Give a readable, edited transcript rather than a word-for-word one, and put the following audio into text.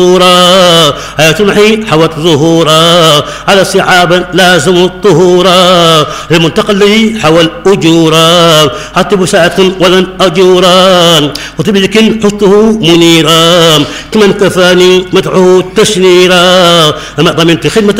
حياة المحي حوت ظهورا على صعابا لازموا الطهورا المنتقى الذي حوى الأجورا حتى بساعة ولن أجورا وطب لكن حطه منيرا كمن كفاني مدعو تشنيرا أما ضمنت خدمة